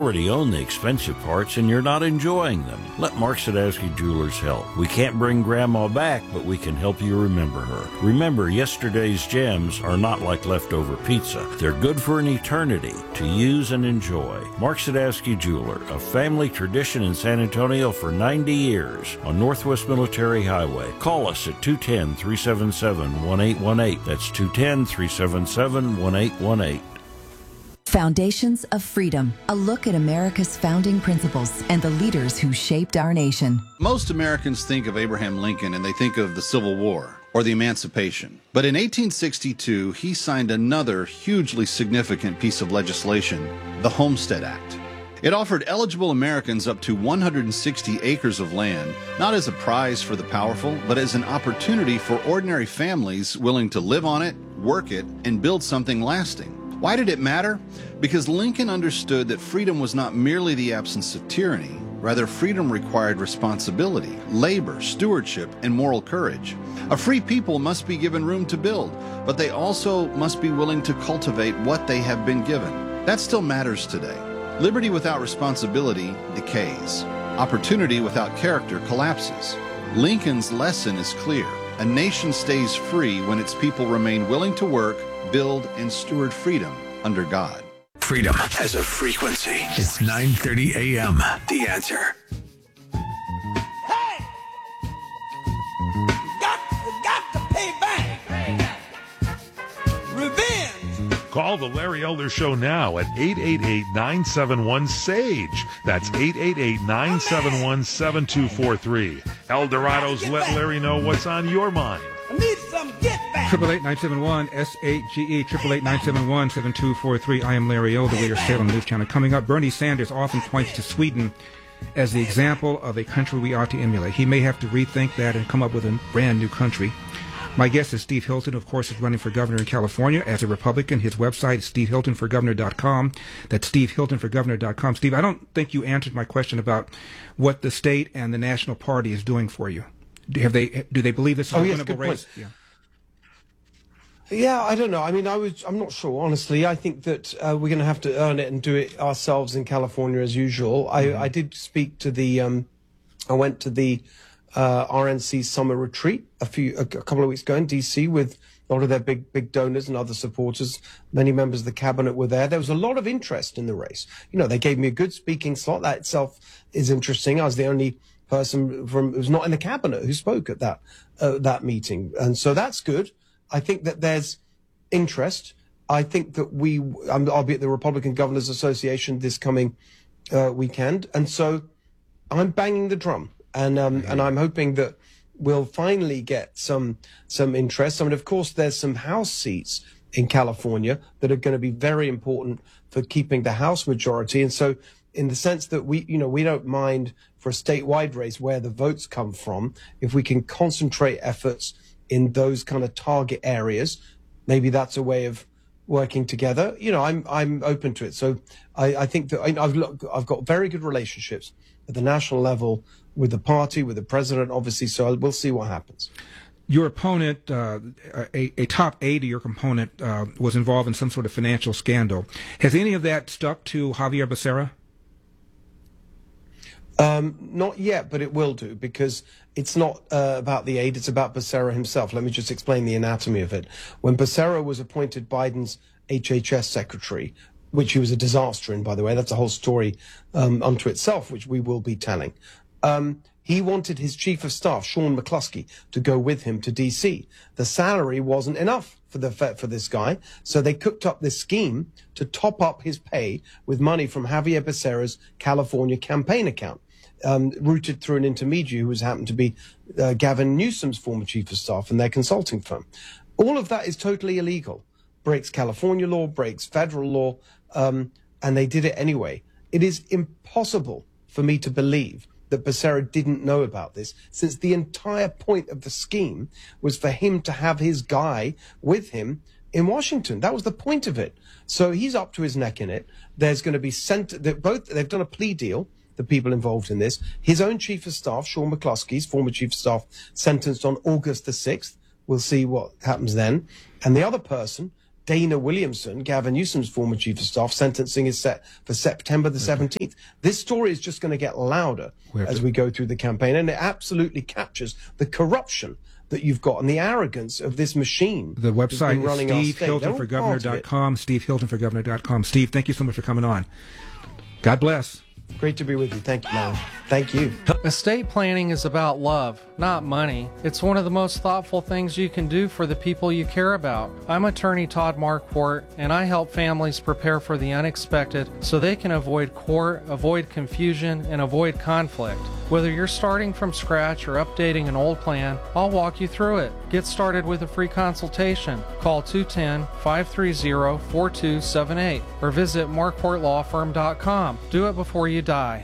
already own the expensive parts and you're not enjoying them. Let Mark Sadowski Jewelers help. We can't bring Grandma back, but we can help you remember her. Remember, yesterday's gems are not like leftover pizza. They're good for an eternity to use and enjoy. Mark Sadowski Jeweler, a family tradition in San Antonio for 90 years on Northwest Military Highway. Call us at 210-377-1818. That's 210-377-1818. Foundations of Freedom, a look at America's founding principles and the leaders who shaped our nation. Most Americans think of Abraham Lincoln and they think of the Civil War or the Emancipation. But in 1862, he signed another hugely significant piece of legislation, the Homestead Act. It offered eligible Americans up to 160 acres of land, not as a prize for the powerful, but as an opportunity for ordinary families willing to live on it, work it, and build something lasting. Why did it matter? Because Lincoln understood that freedom was not merely the absence of tyranny. Rather, freedom required responsibility, labor, stewardship, and moral courage. A free people must be given room to build, but they also must be willing to cultivate what they have been given. That still matters today. Liberty without responsibility decays. Opportunity without character collapses. Lincoln's lesson is clear. A nation stays free when its people remain willing to work, build, and steward freedom under God. Freedom has a frequency. It's 9:30 a.m. The Answer. Hey! Got to pay back. Revenge. Call the Larry Elder Show now at 888-971-SAGE. That's 888-971-7243. Eldorado's Let Larry know what's on your mind. I need some get back. 888-971-SAGE, 888-971-7243. I am Larry Elder. We are Salem News Channel. Coming up, Bernie Sanders often points to Sweden as the example of a country we ought to emulate. He may have to rethink that and come up with a brand new country. My guest is Steve Hilton, of course, is running for governor in California as a Republican. His website is stevehiltonforgovernor.com. That's stevehiltonforgovernor.com. Steve, I don't think you answered my question about what the state and the national party is doing for you. Do they believe this is a winnable race? Yeah, I don't know. I mean, I'm not sure, honestly. I think that we're going to have to earn it and do it ourselves in California as usual. I did speak to I went to the RNC summer retreat a couple of weeks ago in DC with a lot of their big donors and other supporters. Many members of the cabinet were there. There was a lot of interest in the race. You know, they gave me a good speaking slot. That itself is interesting. I was the only person who's not in the cabinet who spoke at that meeting, and so that's good. I think that there's interest. I think that I'll be at the Republican Governors Association this coming weekend, and so I'm banging the drum, and I'm hoping that we'll finally get some interest. I mean, of course, there's some House seats in California that are going to be very important for keeping the House majority, and so in the sense that we don't mind for a statewide race where the votes come from, if we can concentrate efforts in those kind of target areas, maybe that's a way of working together. You know, I'm open to it. So I think that I've got very good relationships at the national level with the party, with the president, obviously. So we'll see what happens. Your opponent, a top aide of your opponent, was involved in some sort of financial scandal. Has any of that stuck to Javier Becerra? Not yet, but it will do, because it's not about the aide, it's about Becerra himself. Let me just explain the anatomy of it. When Becerra was appointed Biden's HHS secretary, which he was a disaster in, by the way, that's a whole story unto itself, which we will be telling. He wanted his chief of staff, Sean McCluskey, to go with him to D.C. The salary wasn't enough for this guy, so they cooked up this scheme to top up his pay with money from Javier Becerra's California campaign account, routed through an intermediary who happened to be Gavin Newsom's former chief of staff and their consulting firm. All of that is totally illegal, breaks California law, breaks federal law, and they did it anyway. It is impossible for me to believe that Becerra didn't know about this, since the entire point of the scheme was for him to have his guy with him in Washington. That was the point of it. So he's up to his neck in it. There's going to be they've done a plea deal, the people involved in this. His own chief of staff, Sean McCluskey's former chief of staff, sentenced on August the 6th. We'll see what happens then. And the other person, Dana Williamson, Gavin Newsom's former chief of staff. Sentencing is set for September the 17th. This story is just going to get louder as we go through the campaign, and it absolutely captures the corruption that you've got and the arrogance of this machine. The website is SteveHiltonForGovernor.com. SteveHiltonForGovernor.com. Steve, thank you so much for coming on. God bless. Great to be with you. Thank you, man. Thank you. Estate planning is about love, not money. It's one of the most thoughtful things you can do for the people you care about. I'm attorney Todd Marquardt, and I help families prepare for the unexpected so they can avoid court, avoid confusion, and avoid conflict. Whether you're starting from scratch or updating an old plan, I'll walk you through it. Get started with a free consultation. Call 210-530-4278 or visit marquardtlawfirm.com. Do it before you die.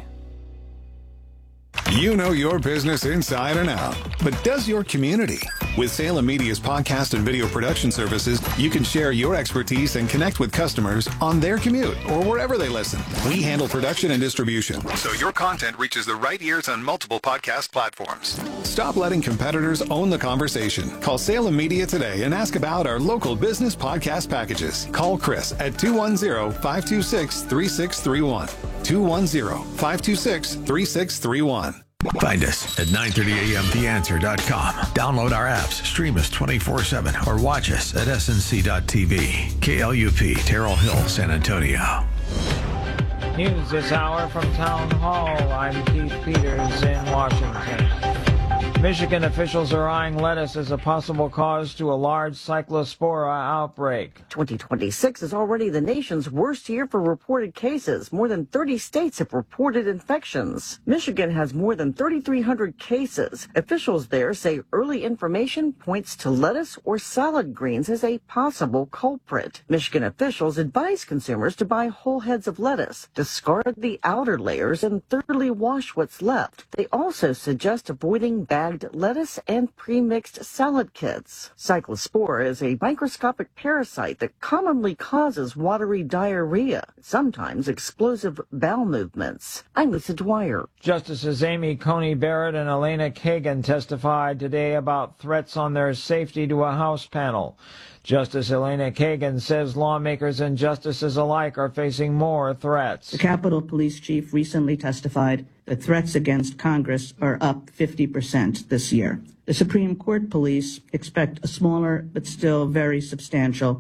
You know your business inside and out, but does your community? With Salem Media's podcast and video production services, you can share your expertise and connect with customers on their commute or wherever they listen. We handle production and distribution, so your content reaches the right ears on multiple podcast platforms. Stop letting competitors own the conversation. Call Salem Media today and ask about our local business podcast packages. Call Chris at 210-526-3631. 210-526-3631. Find us at 930amtheanswer.com. Download our apps, stream us 24/7, or watch us at snc.tv. KLUP, Terrell Hill, San Antonio. News this hour from Town Hall. I'm Keith Peters in Washington. Michigan officials are eyeing lettuce as a possible cause to a large cyclospora outbreak. 2026 is already the nation's worst year for reported cases. More than 30 states have reported infections. Michigan has more than 3,300 cases. Officials there say early information points to lettuce or salad greens as a possible culprit. Michigan officials advise consumers to buy whole heads of lettuce, discard the outer layers, and thoroughly wash what's left. They also suggest avoiding bagged lettuce and pre-mixed salad kits. Cyclospora is a microscopic parasite that commonly causes watery diarrhea, sometimes explosive bowel movements. I'm Lisa Dwyer. Justices Amy Coney Barrett and Elena Kagan testified today about threats on their safety to a House panel. Justice Elena Kagan says lawmakers and justices alike are facing more threats. The Capitol Police Chief recently testified that threats against Congress are up 50% this year. The Supreme Court police expect a smaller but still very substantial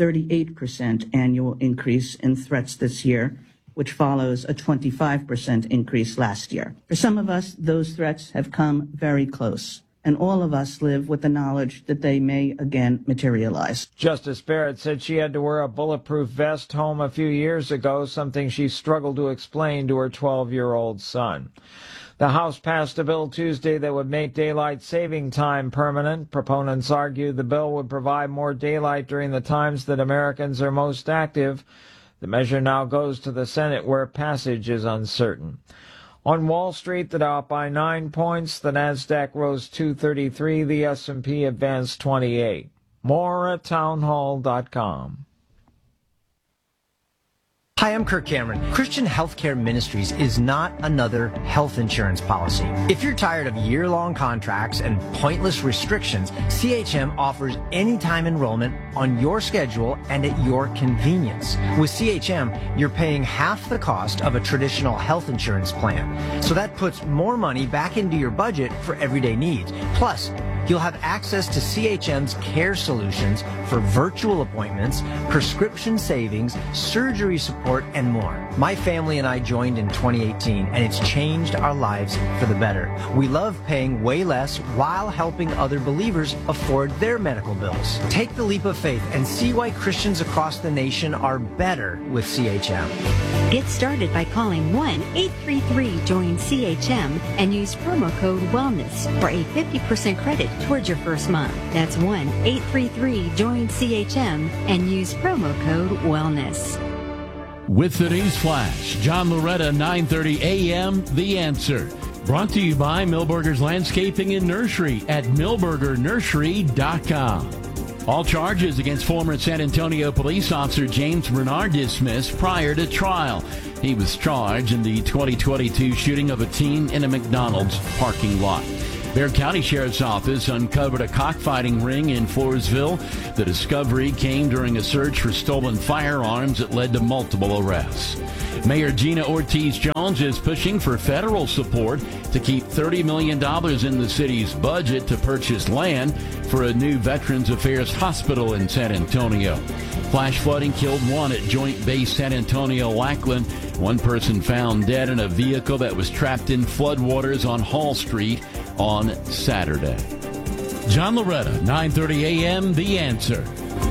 38% annual increase in threats this year, which follows a 25% increase last year. For some of us, those threats have come very close, and all of us live with the knowledge that they may again materialize. Justice Barrett said she had to wear a bulletproof vest home a few years ago, something she struggled to explain to her 12-year-old son. The House passed a bill Tuesday that would make daylight saving time permanent. Proponents argue the bill would provide more daylight during the times that Americans are most active. The measure now goes to the Senate, where passage is uncertain. On Wall Street, the Dow up by 9 points, the Nasdaq rose 233, the S&P advanced 28. More at townhall.com. Hi, I'm Kirk Cameron. Christian Healthcare Ministries is not another health insurance policy. If you're tired of year-long contracts and pointless restrictions, CHM offers anytime enrollment on your schedule and at your convenience. With CHM, you're paying half the cost of a traditional health insurance plan. So that puts more money back into your budget for everyday needs. Plus, you'll have access to CHM's care solutions for virtual appointments, prescription savings, surgery support, and more. My family and I joined in 2018, and it's changed our lives for the better. We love paying way less while helping other believers afford their medical bills. Take the leap of faith and see why Christians across the nation are better with CHM. Get started by calling 1-833-JOIN-CHM and use promo code WELLNESS for a 50% credit towards your first month. That's 1-833-JOIN-CHM and use promo code WELLNESS. With the News Flash, John Loretta, 9:30 a.m., The Answer. Brought to you by Milberger's Landscaping and Nursery at milbergernursery.com. All charges against former San Antonio police officer James Bernard dismissed prior to trial. He was charged in the 2022 shooting of a teen in a McDonald's parking lot. Bexar County Sheriff's Office uncovered a cockfighting ring in Floresville. The discovery came during a search for stolen firearms that led to multiple arrests. Mayor Gina Ortiz-Jones is pushing for federal support to keep $30 million in the city's budget to purchase land for a new Veterans Affairs hospital in San Antonio. Flash flooding killed one at Joint Base San Antonio-Lackland. One person found dead in a vehicle that was trapped in floodwaters on Hall Street on Saturday. John Loretta, 9:30 a.m., The Answer.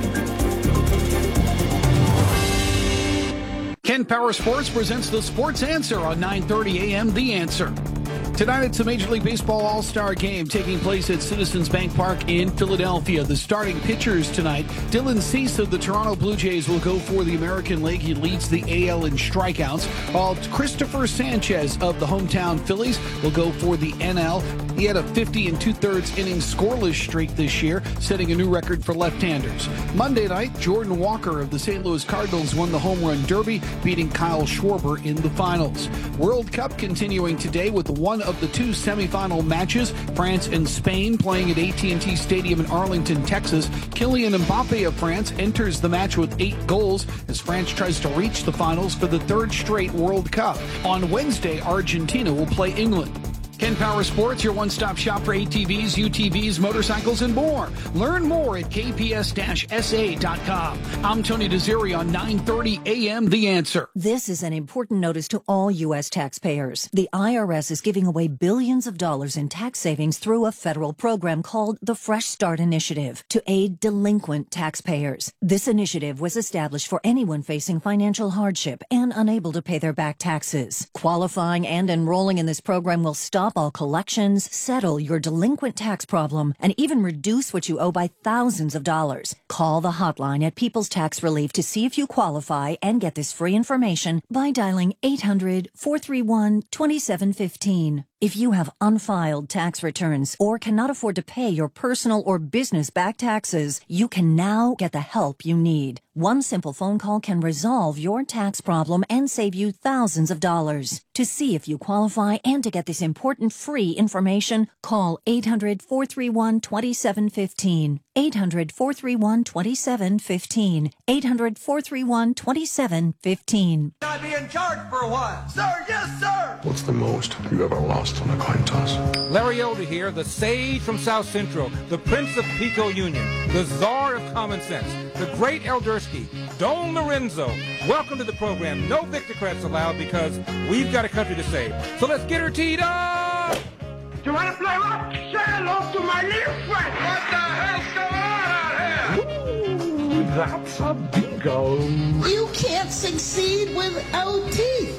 Ken Power Sports presents the Sports Answer on 9:30 a.m. The Answer. Tonight it's a Major League Baseball All-Star Game taking place at Citizens Bank Park in Philadelphia. The starting pitchers tonight, Dylan Cease of the Toronto Blue Jays will go for the American League. He leads the AL in strikeouts, while Christopher Sanchez of the hometown Phillies will go for the NL. He had a 50 2/3 inning scoreless streak this year, setting a new record for left-handers. Monday night, Jordan Walker of the St. Louis Cardinals won the Home Run Derby, beating Kyle Schwarber in the finals. World Cup continuing today with one of the two semifinal matches, France and Spain playing at AT&T Stadium in Arlington, Texas. Kylian Mbappe of France enters the match with 8 goals as France tries to reach the finals for the third straight World Cup. On Wednesday, Argentina will play England. Ken Power Sports, your one-stop shop for ATVs, UTVs, motorcycles, and more. Learn more at kps-sa.com. I'm Tony DeZeri on 9:30 a.m. The Answer. This is an important notice to all U.S. taxpayers. The IRS is giving away billions of dollars in tax savings through a federal program called the Fresh Start Initiative to aid delinquent taxpayers. This initiative was established for anyone facing financial hardship and unable to pay their back taxes. Qualifying and enrolling in this program will stop all collections, settle your delinquent tax problem, and even reduce what you owe by thousands of dollars. Call the hotline at People's Tax Relief to see if you qualify and get this free information by dialing 800-431-2715. If you have unfiled tax returns or cannot afford to pay your personal or business back taxes, you can now get the help you need. One simple phone call can resolve your tax problem and save you thousands of dollars. To see if you qualify and to get this important free information, call 800-431-2715. 800-431-2715. 800-431-2715. I'll be in charge for a while. Sir, yes, sir. What's the most you ever lost on a coin toss? Larry Elder here, the sage from South Central, the Prince of Pico Union, the Czar of Common Sense, the great Eldersky, Don Lorenzo. Welcome to the program. No Victocrats allowed because we've got a country to save. So let's get her teed up! You want to play rock? Say hello to my little friend. What the hell's going on out here? Ooh, that's a bingo. You can't succeed without teeth.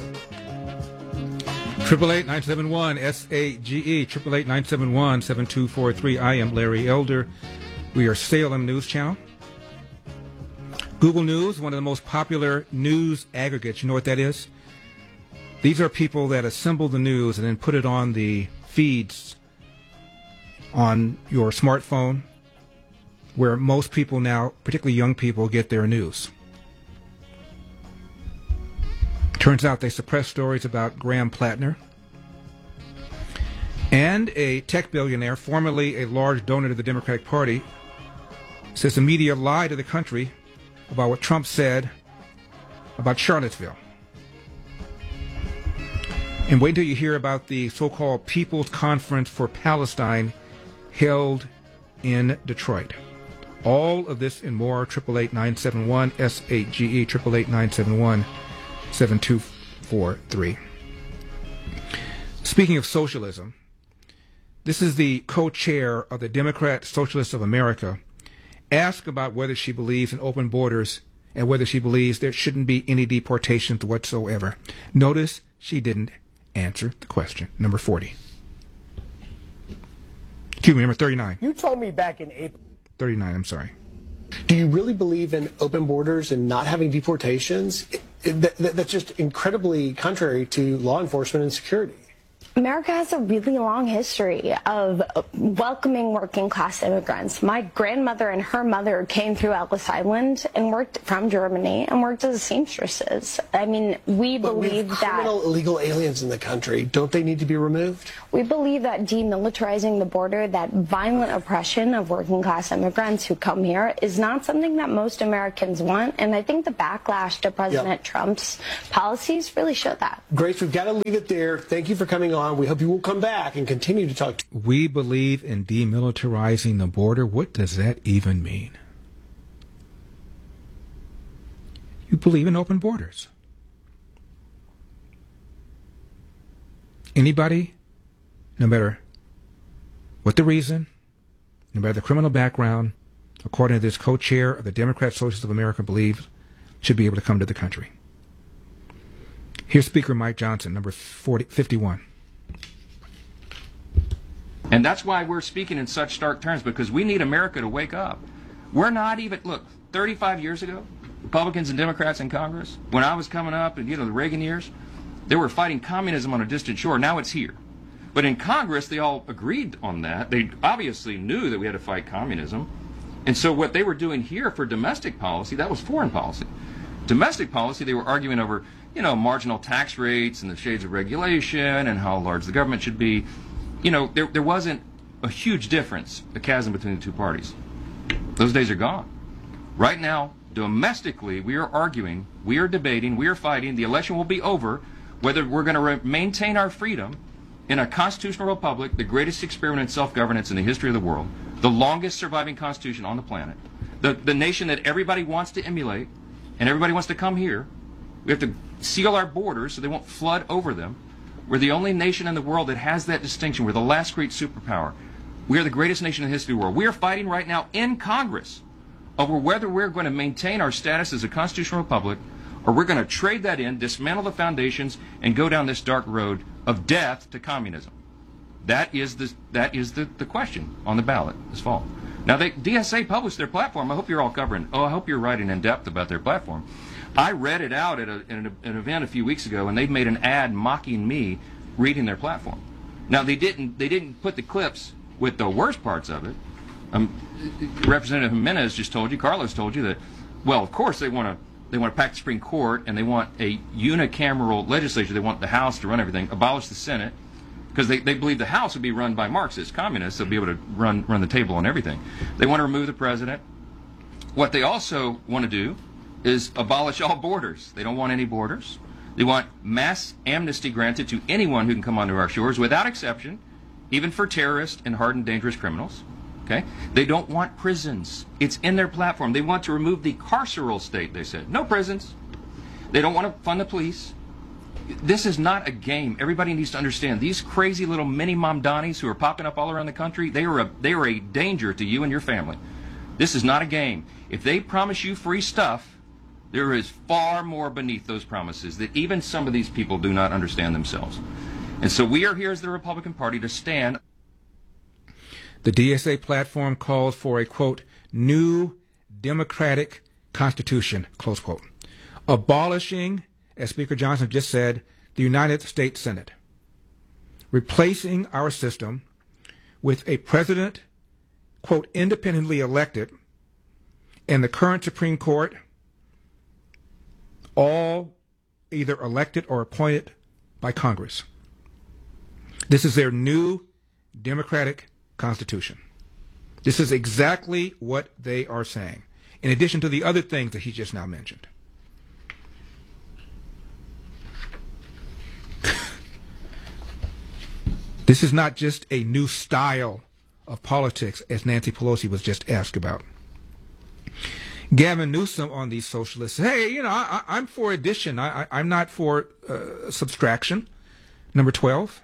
888-971-SAGE, 888-971-7243. I am Larry Elder. We are Salem News Channel. Google News, one of the most popular news aggregates. You know what that is? These are people that assemble the news and then put it on the feeds on your smartphone, where most people now, particularly young people, get their news. Turns out they suppress stories about Graham Plattner. And a tech billionaire, formerly a large donor to the Democratic Party, says the media lied to the country about what Trump said about Charlottesville. And wait until you hear about the so-called People's Conference for Palestine held in Detroit. All of this and more, 888-971-SAGE, 888-971-7243. Speaking of socialism, this is the co-chair of the Democrat Socialists of America, asked about whether she believes in open borders and whether she believes there shouldn't be any deportations whatsoever. Notice she didn't answer the question. Number 40. Excuse me, number 39. You told me back in April. 39, I'm sorry. Do you really believe in open borders and not having deportations? That's just incredibly contrary to law enforcement and security. America has a really long history of welcoming working class immigrants. My grandmother and her mother came through Ellis Island and worked from Germany and worked as seamstresses. I mean, we believe that criminal illegal aliens in the country, don't they need to be removed? We believe that demilitarizing the border, that violent oppression of working class immigrants who come here is not something that most Americans want. And I think the backlash to President Trump's policies really show that. Grace, we've got to leave it there. Thank you for coming on. We hope you will come back and continue to talk. We believe in demilitarizing the border. What does that even mean? You believe in open borders. Anybody, no matter what the reason, no matter the criminal background, according to this co-chair of the Democrat Socialists of America, believes should be able to come to the country. Here's Speaker Mike Johnson, number 51. And that's why we're speaking in such stark terms, because we need America to wake up. We're not even, look, 35 years ago, Republicans and Democrats in Congress, when I was coming up in, the Reagan years, they were fighting communism on a distant shore. Now it's here. But in Congress, they all agreed on that. They obviously knew that we had to fight communism. And so what they were doing here for domestic policy, that was foreign policy. Domestic policy, they were arguing over, marginal tax rates and the shades of regulation and how large the government should be. There wasn't a huge difference, a chasm between the two parties. Those days are gone. Right now, domestically, we are arguing, we are debating, we are fighting. The election will be over whether we're going to maintain our freedom in a constitutional republic, the greatest experiment in self-governance in the history of the world, the longest surviving constitution on the planet, the nation that everybody wants to emulate and everybody wants to come here. We have to seal our borders so they won't flood over them. We're the only nation in the world that has that distinction. We're the last great superpower. We are the greatest nation in the history of the world. We are fighting right now in Congress over whether we're going to maintain our status as a constitutional republic or we're going to trade that in, dismantle the foundations, and go down this dark road of death to communism. That is the question on the ballot this fall. Now, DSA published their platform. I hope you're all covering. I hope you're writing in depth about their platform. I read it out at an event a few weeks ago, and they've made an ad mocking me reading their platform. Now, they didn't put the clips with the worst parts of it. Representative Jimenez just told you, Carlos told you that, well, of course they want to pack the Supreme Court, and they want a unicameral legislature. They want the House to run everything, abolish the Senate, because they believe the House would be run by Marxists, communists. They'll be able to run the table on everything. They want to remove the president. What they also want to do is abolish all borders. They don't want any borders. They want mass amnesty granted to anyone who can come onto our shores without exception, even for terrorists and hardened dangerous criminals. Okay? They don't want prisons. It's in their platform. They want to remove the carceral state, they said. No prisons. They don't want to fund the police. This is not a game. Everybody needs to understand. These crazy little mini Mamdanis who are popping up all around the country, they are a danger to you and your family. This is not a game. If they promise you free stuff, there is far more beneath those promises that even some of these people do not understand themselves. And so we are here as the Republican Party to stand. The DSA platform calls for a, quote, new democratic constitution, close quote, abolishing, as Speaker Johnson just said, the United States Senate, replacing our system with a president, quote, independently elected, and the current Supreme Court, all either elected or appointed by Congress. This is their new democratic constitution. This is exactly what they are saying, in addition to the other things that he just now mentioned. This is not just a new style of politics, as Nancy Pelosi was just asked about. Gavin Newsom on these socialists, hey, I'm for addition. I'm not for subtraction. Number 12.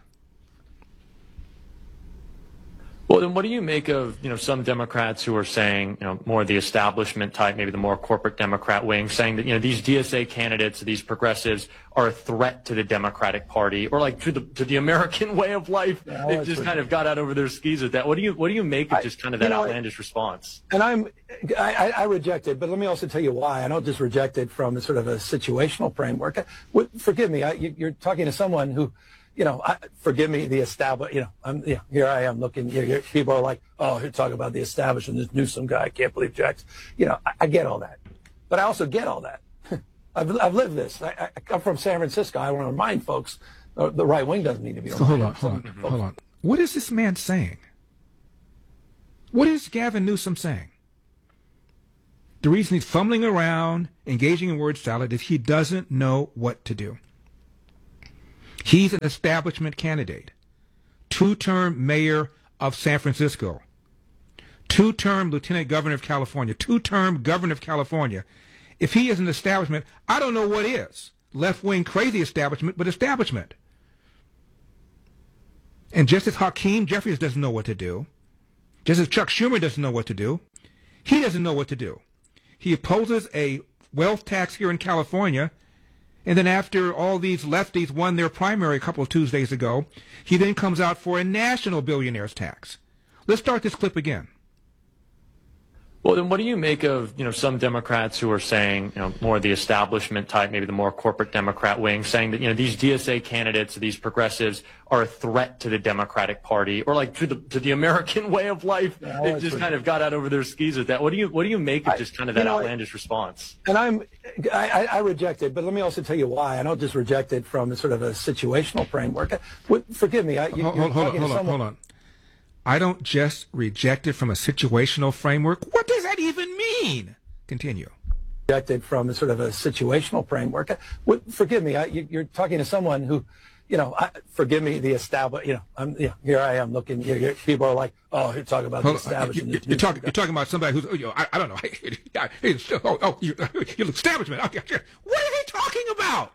Well, then what do you make of, some Democrats who are saying, more the establishment type, maybe the more corporate Democrat wing, saying that, these DSA candidates, these progressives are a threat to the Democratic Party or like to the American way of life? Yeah, they've just kind of got out over their skis with that. What do you make of just kind of that outlandish response? And I reject it, but let me also tell you why. I don't just reject it from sort of a situational framework. Forgive me, you're talking to someone who, forgive me, the establishment, here I am looking, people are like, oh, you're talking about the establishment, this Newsom guy, I can't believe Jack's, I get all that. But I also get all that. I've lived this. I come from San Francisco. I want to remind folks, the right wing doesn't need to be reminded. Hold on. What is this man saying? What is Gavin Newsom saying? The reason he's fumbling around, engaging in word salad, is he doesn't know what to do. He's an establishment candidate, two-term mayor of San Francisco, two-term lieutenant governor of California, two-term governor of California. If he is an establishment, I don't know what is. Left-wing crazy establishment, but establishment. And just as Hakeem Jeffries doesn't know what to do, just as Chuck Schumer doesn't know what to do, he doesn't know what to do. He opposes a wealth tax here in California, and then after all these lefties won their primary a couple of Tuesdays ago, he then comes out for a national billionaires tax. Let's start this clip again. Well, then what do you make of, some Democrats who are saying, more the establishment type, maybe the more corporate Democrat wing, saying that, these DSA candidates, these progressives, are a threat to the Democratic Party or like to the American way of life? They just kind of got out over their skis with that. What do you make of just kind of that outlandish response? And I reject it, but let me also tell you why. I don't just reject it from sort of a situational framework. Forgive me. Hold on. I don't just reject it from a situational framework. What does that even mean? Continue. Rejected from sort of a situational framework. Forgive me. You're talking to someone who, forgive me, the establishment. Here I am looking. People are like, oh, you're talking about the establishment. You're talking about somebody who's, I don't know. You're establishment. What are they talking about?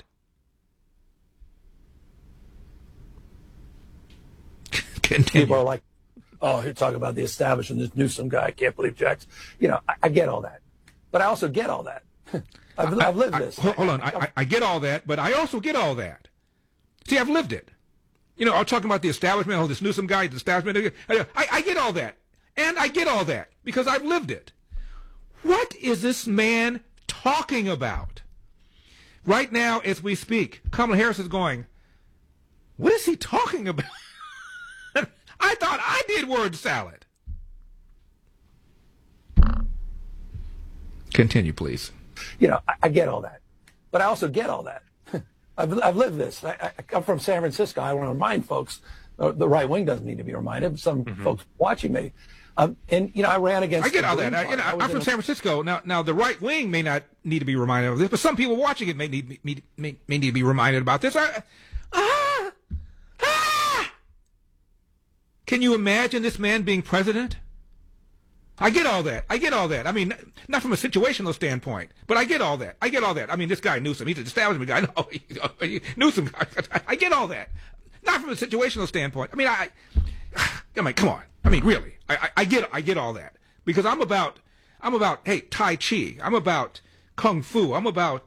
Continue. People are like, oh, you're talking about the establishment, this Newsom guy, I can't believe Jack's. I get all that. But I also get all that. I've lived this. Hold on. I get all that, but I also get all that. See, I've lived it. I'm talking about the establishment, oh, this Newsom guy, the establishment. I get all that. And I get all that because I've lived it. What is this man talking about? Right now, as we speak, Kamala Harris is going, what is he talking about? I thought I did word salad. Continue, please. I get all that. But I also get all that. I've lived this. I come from San Francisco. I want to remind folks, the right wing doesn't need to be reminded. Some folks watching me. And, I ran against... I get all that. I'm from San Francisco. Now, the right wing may not need to be reminded of this, but some people watching it may need to be reminded about this. Can you imagine this man being president? I get all that. I mean, not from a situational standpoint, but I get all that. I mean, this guy Newsom, he's an establishment guy. No, Newsom, I get all that. Not from a situational standpoint. I mean, come on. I mean, really, I get all that because I'm about hey, Tai Chi. I'm about Kung Fu. I'm about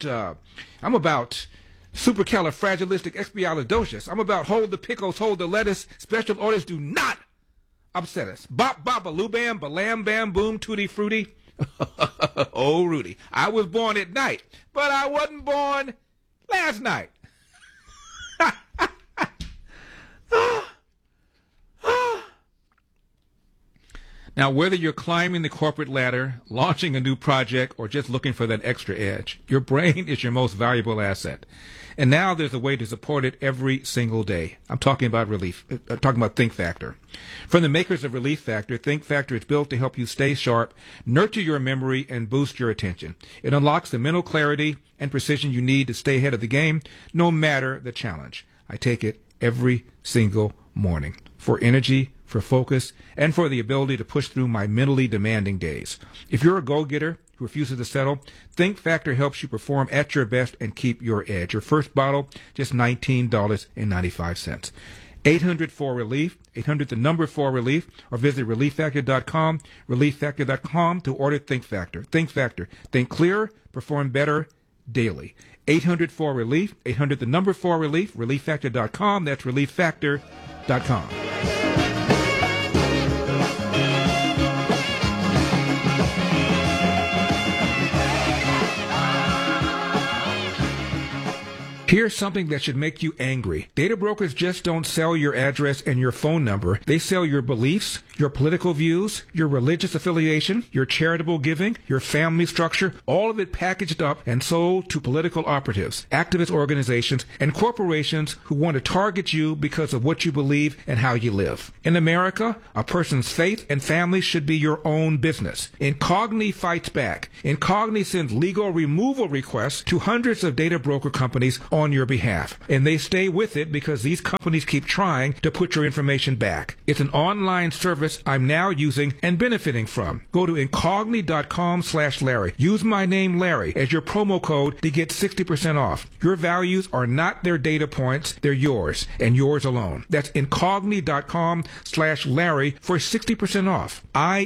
supercalifragilisticexpialidocious. I'm about hold the pickles, hold the lettuce. Special orders do not upset us. Bop, bop, baloo, bam, balam, bam, boom, tutti, fruity. Oh, Rudy, I was born at night, but I wasn't born last night. Now, whether you're climbing the corporate ladder, launching a new project, or just looking for that extra edge, your brain is your most valuable asset. And now there's a way to support it every single day. I'm talking about I'm talking about Think Factor. From the makers of Relief Factor, Think Factor is built to help you stay sharp, nurture your memory, and boost your attention. It unlocks the mental clarity and precision you need to stay ahead of the game, no matter the challenge. I take it every single morning for energy, for focus, and for the ability to push through my mentally demanding days. If you're a go-getter who refuses to settle, Think Factor helps you perform at your best and keep your edge. Your first bottle, just $19.95. 800-4RELIEF, 800 the number 4RELIEF, or visit ReliefFactor.com, ReliefFactor.com to order Think Factor. Think Factor. Think clearer, perform better daily. 800-4RELIEF, 800 the number 4RELIEF, ReliefFactor.com. That's ReliefFactor.com. Here's something that should make you angry. Data brokers just don't sell your address and your phone number. They sell your beliefs, your political views, your religious affiliation, your charitable giving, your family structure, all of it packaged up and sold to political operatives, activist organizations, and corporations who want to target you because of what you believe and how you live. In America, a person's faith and family should be your own business. Incogni fights back. Incogni sends legal removal requests to hundreds of data broker companies on your behalf. And they stay with it because these companies keep trying to put your information back. It's an online service I'm now using and benefiting from. Go to incogni.com/Larry. Use my name Larry as your promo code to get 60% off. Your values are not their data points, they're yours and yours alone. That's incogni.com/Larry for 60% off.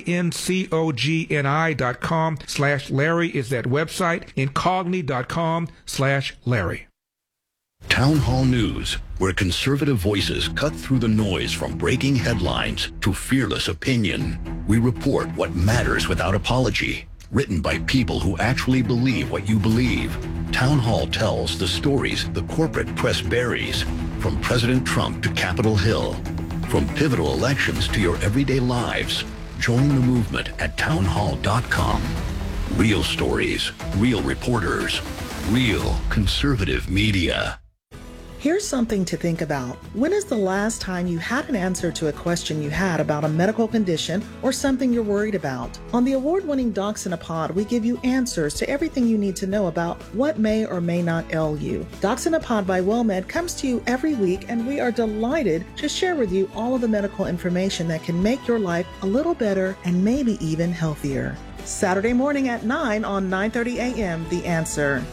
incogni.com/Larry is that website, incogni.com/Larry. Town Hall News, where conservative voices cut through the noise from breaking headlines to fearless opinion. We report what matters without apology. Written by people who actually believe what you believe. Town Hall tells the stories the corporate press buries, from President Trump to Capitol Hill. From pivotal elections to your everyday lives. Join the movement at townhall.com. Real stories, real reporters, real conservative media. Here's something to think about. When is the last time you had an answer to a question you had about a medical condition or something you're worried about? On the award-winning Docs in a Pod, we give you answers to everything you need to know about what may or may not ail you. Docs in a Pod by WellMed comes to you every week, and we are delighted to share with you all of the medical information that can make your life a little better and maybe even healthier. Saturday morning at 9 on 9:30 a.m. The Answer.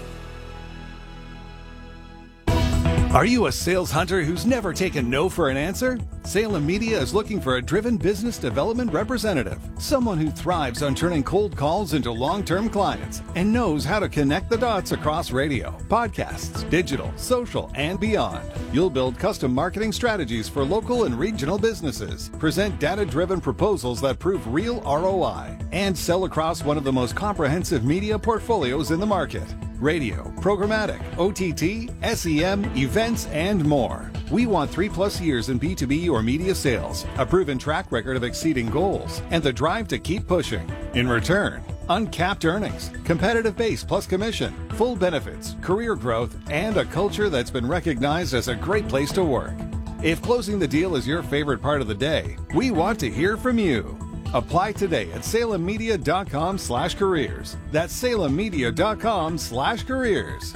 Are you a sales hunter who's never taken no for an answer? Salem Media is looking for a driven business development representative, someone who thrives on turning cold calls into long-term clients and knows how to connect the dots across radio, podcasts, digital, social, and beyond. You'll build custom marketing strategies for local and regional businesses, present data-driven proposals that prove real ROI, and sell across one of the most comprehensive media portfolios in the market. Radio, programmatic, OTT, SEM, events, and more. We want 3+ years in B2B or media sales, a proven track record of exceeding goals, and the drive to keep pushing. In return, uncapped earnings, competitive base plus commission, full benefits, career growth, and a culture that's been recognized as a great place to work. If closing the deal is your favorite part of the day, we want to hear from you. Apply today at salemmedia.com/careers. That's salemmedia.com/careers.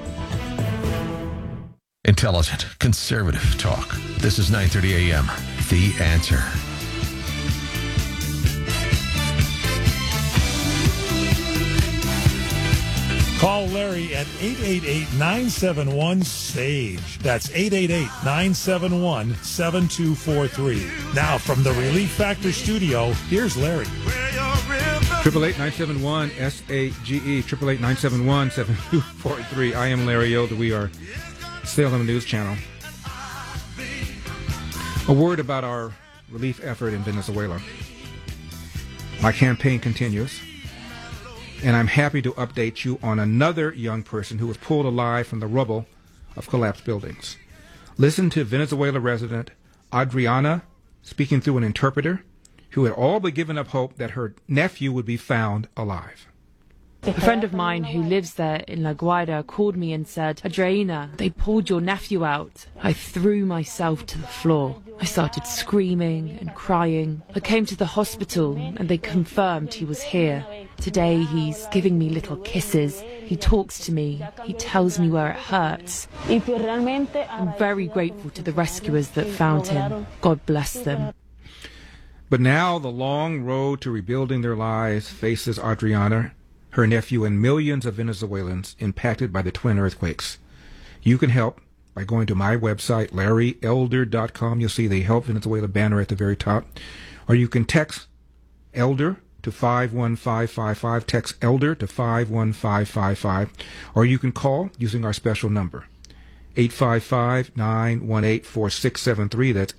Intelligent, conservative talk. This is 9:30 a.m. The Answer. Call Larry at 888-971-SAGE. That's 888-971-7243. Now, from the Relief Factor studio, here's Larry. 888-971-SAGE, 888-971-7243. I am Larry Elder. We are Salem News Channel. A word about our relief effort in Venezuela. My campaign continues, and I'm happy to update you on another young person who was pulled alive from the rubble of collapsed buildings. Listen to Venezuela resident Adriana speaking through an interpreter who had all but given up hope that her nephew would be found alive. A friend of mine who lives there in La Guaira called me and said, Adriana, they pulled your nephew out. I threw myself to the floor. I started screaming and crying. I came to the hospital and they confirmed he was here. Today he's giving me little kisses. He talks to me. He tells me where it hurts. I'm very grateful to the rescuers that found him. God bless them. But now the long road to rebuilding their lives faces Adriana, her nephew, and millions of Venezuelans impacted by the twin earthquakes. You can help by going to my website, LarryElder.com. You'll see the Help Venezuela banner at the very top. Or you can text ELDER to 51555. Text ELDER to 51555. Or you can call using our special number, 855-918-4673. That's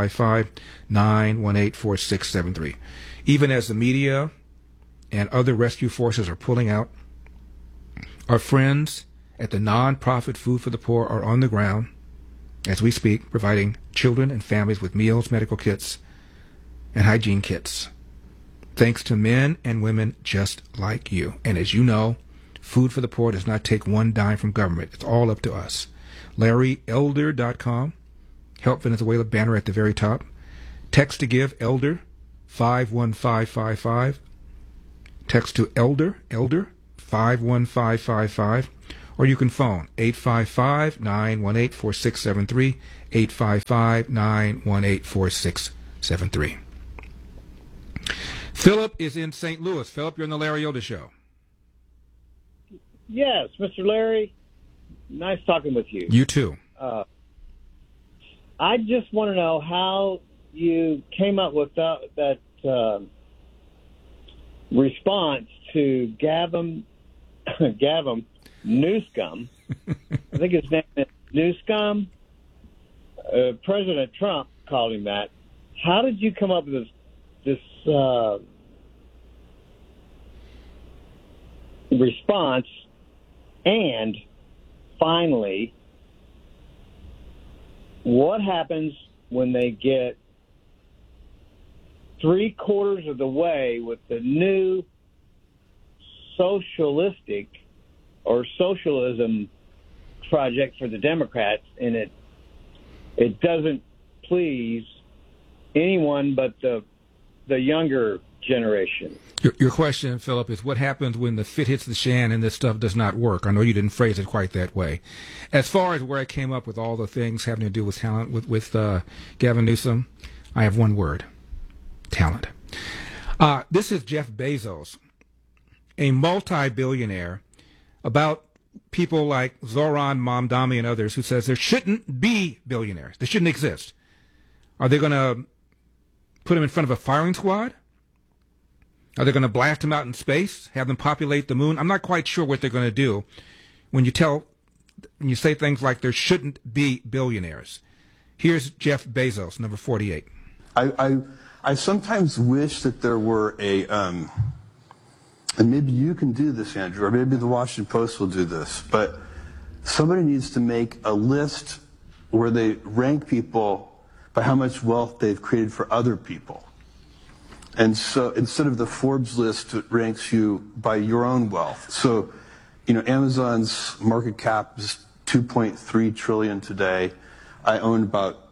855-918-4673. Even as the media and other rescue forces are pulling out, our friends at the nonprofit Food for the Poor are on the ground as we speak, providing children and families with meals, medical kits, and hygiene kits. Thanks to men and women just like you. And as you know, Food for the Poor does not take one dime from government. It's all up to us. LarryElder.com. Help Venezuela banner at the very top. Text to give Elder 51555. Text to Elder 51555. Or you can phone 855-918-4673, 855-918-4673. Philip is in St. Louis. Philip, you're on the Larry Elder Show. Yes, Mr. Larry. Nice talking with you. You too. I just want to know how you came up with that response to Gavin Newsom. I think his name is Newsom. President Trump called him that. How did you come up with this response? And finally, what happens when they get 3/4 of the way with the new socialistic or socialism project for the Democrats, and it doesn't please anyone but the younger generation? Your question, Philip, is what happens when the fit hits the shan and this stuff does not work? I know you didn't phrase it quite that way. As far as where I came up with all the things having to do with talent with Gavin Newsom, I have one word: talent. This is Jeff Bezos, a multi-billionaire, about people like Zoran Mamdani and others, who says there shouldn't be billionaires. They shouldn't exist. Are they going to put them in front of a firing squad? Are they going to blast them out in space, have them populate the moon? I'm not quite sure what they're going to do when you say things like there shouldn't be billionaires. Here's Jeff Bezos, number 48. I sometimes wish that there were a, and maybe you can do this, Andrew, or maybe the Washington Post will do this, but somebody needs to make a list where they rank people by how much wealth they've created for other people. And so instead of the Forbes list, it ranks you by your own wealth. So, Amazon's market cap is $2.3 trillion today. I own about,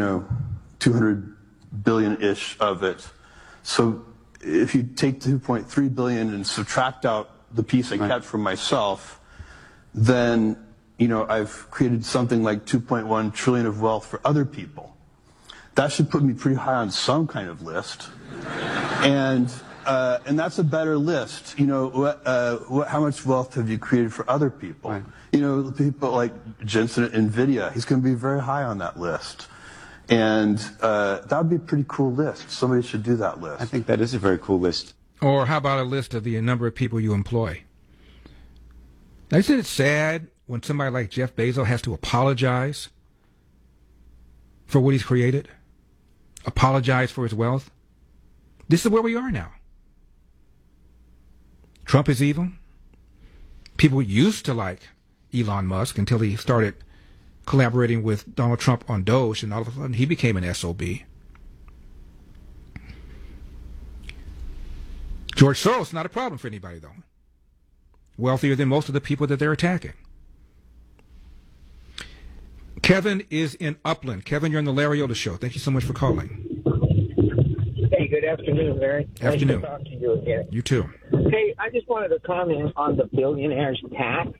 200 billion-ish of it. So if you take 2.3 billion and subtract out the piece I kept for myself, then, I've created something like 2.1 trillion of wealth for other people. That should put me pretty high on some kind of list. And that's a better list. How much wealth have you created for other people? Right. People like Jensen at NVIDIA, he's going to be very high on that list. And that would be a pretty cool list. Somebody should do that list. I think that is a very cool list. Or how about a list of the number of people you employ? Now, isn't it sad when somebody like Jeff Bezos has to apologize for what he's created? Apologize for his wealth? This is where we are now. Trump is evil. People used to like Elon Musk until he started collaborating with Donald Trump on Doge, and all of a sudden he became an SOB. George Soros, not a problem for anybody, though. Wealthier than most of the people that they're attacking. Kevin is in Upland. Kevin, you're on the Larry Elder Show. Thank you so much for calling. Hey, good afternoon, Larry. Afternoon. Nice to talk to you again. You too. Hey, I just wanted to comment on the billionaires tax.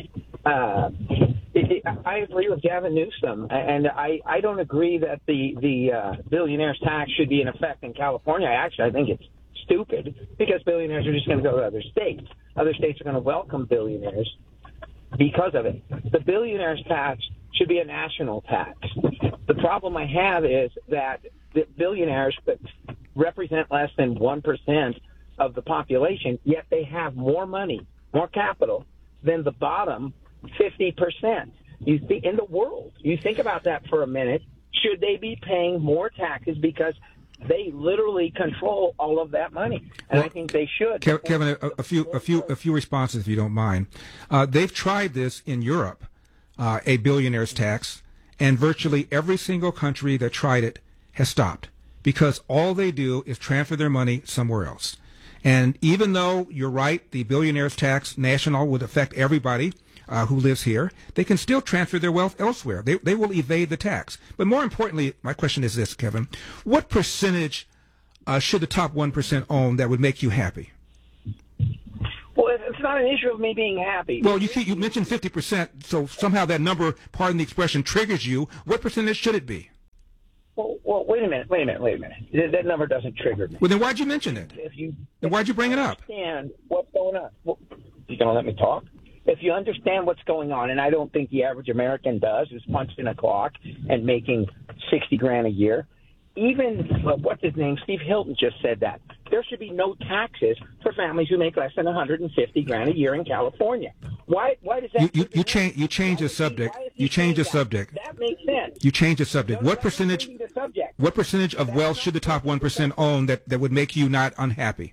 I agree with Gavin Newsom, and I don't agree that the billionaires tax should be in effect in California. I think it's stupid because billionaires are just going to go to other states. Other states are going to welcome billionaires because of it. The billionaires tax should be a national tax. The problem I have is that the billionaires represent less than 1% of the population, yet they have more money, more capital than the bottom 50%. You think in the world, you think about that for a minute. Should they be paying more taxes because They literally control all of that money, and I think they should. Kevin, a few responses, if you don't mind. They've tried this in Europe, a billionaire's tax, and virtually every single country that tried it has stopped because all they do is transfer their money somewhere else. And even though you're right, the billionaire's tax national would affect everybody who lives here, they can still transfer their wealth elsewhere. They will evade the tax. But more importantly, my question is this, Kevin. What percentage should the top 1% own that would make you happy? Well, it's not an issue of me being happy. Well, you mentioned 50%, so somehow that number, pardon the expression, triggers you. What percentage should it be? Well, wait a minute. That number doesn't trigger me. Well, then why'd you mention it? Then why'd you bring it up? Understand what's going on. Well, you going to let me talk? If you understand what's going on, and I don't think the average American does, who's punched in a clock and making $60,000 a year, even, what's his name, Steve Hilton just said that. There should be no taxes for families who make less than $150,000 a year in California. Why does that? You change the subject. You change the subject. That makes sense. You change the subject. What percentage of wealth should the top 1% own that would make you not unhappy?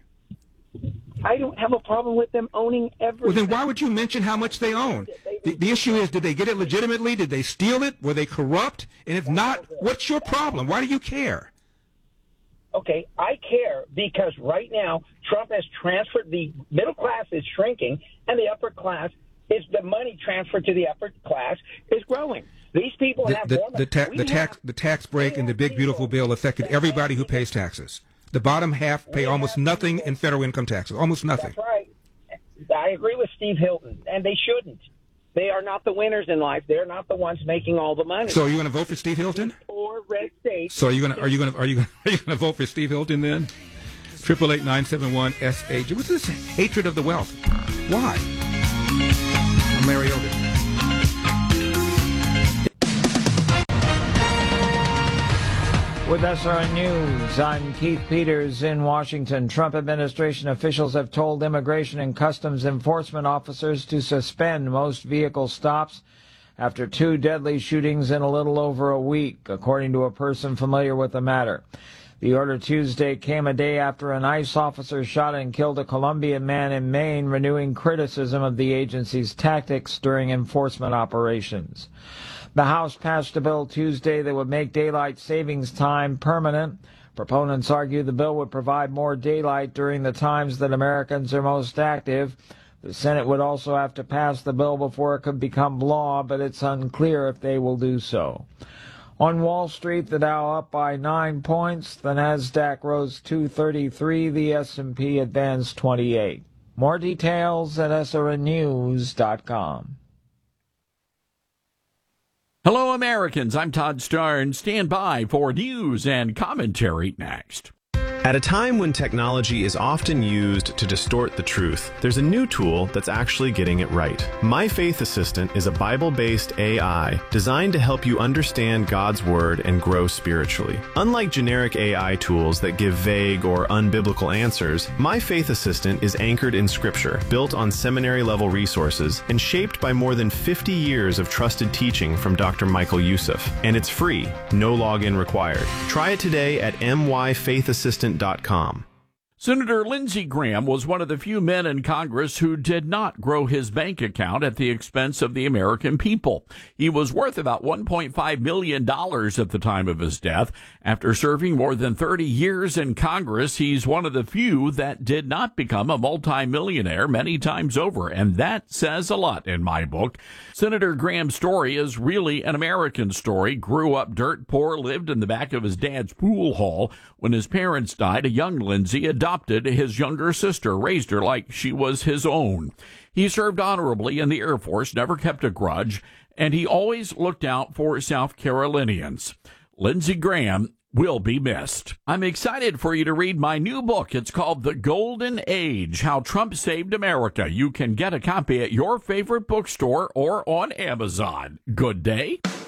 I don't have a problem with them owning everything. Well, then why would you mention how much they own? The issue is, did they get it legitimately? Did they steal it? Were they corrupt? And if not, what's your problem? Why do you care? Okay, I care because right now Trump has transferred, the middle class is shrinking, and the upper class is, the money transferred to the upper class is growing. These people have more money. The tax break in the big beautiful bill affected everybody who pays taxes. The bottom half pay almost nothing in federal income taxes, almost nothing. That's right. I agree with Steve Hilton, and they shouldn't. They are not the winners in life. They're not the ones making all the money. So are you going to vote for Steve Hilton? Or red states. So are you going to vote for Steve Hilton then? 888-971-SH. What's this hatred of the wealth? Why? I'm Larry Elder. With SRN News, I'm Keith Peters in Washington. Trump administration officials have told Immigration and Customs Enforcement officers to suspend most vehicle stops after 2 deadly shootings in a little over a week, according to a person familiar with the matter. The order Tuesday came a day after an ICE officer shot and killed a Colombian man in Maine, renewing criticism of the agency's tactics during enforcement operations. The House passed a bill Tuesday that would make daylight savings time permanent. Proponents argue the bill would provide more daylight during the times that Americans are most active. The Senate would also have to pass the bill before it could become law, but it's unclear if they will do so. On Wall Street, the Dow up by 9 points. The Nasdaq rose 233. The S&P advanced 28. More details at srnnews.com. Hello, Americans. I'm Todd Starn. Stand by for news and commentary next. At a time when technology is often used to distort the truth, there's a new tool that's actually getting it right. My Faith Assistant is a Bible-based AI designed to help you understand God's Word and grow spiritually. Unlike generic AI tools that give vague or unbiblical answers, My Faith Assistant is anchored in Scripture, built on seminary-level resources, and shaped by more than 50 years of trusted teaching from Dr. Michael Youssef. And it's free, no login required. Try it today at myfaithassistant.com. Senator Lindsey Graham was one of the few men in Congress who did not grow his bank account at the expense of the American people. He was worth about $1.5 million at the time of his death. After serving more than 30 years in Congress, he's one of the few that did not become a multimillionaire many times over, and that says a lot in my book. Senator Graham's story is really an American story. Grew up dirt poor, lived in the back of his dad's pool hall. When his parents died, a young Lindsey adopted his younger sister, raised her like she was his own. He served honorably in the Air Force, never kept a grudge, and he always looked out for South Carolinians. Lindsey Graham will be missed. I'm excited for you to read my new book. It's called The Golden Age, How Trump Saved America. You can get a copy at your favorite bookstore or on Amazon. Good day.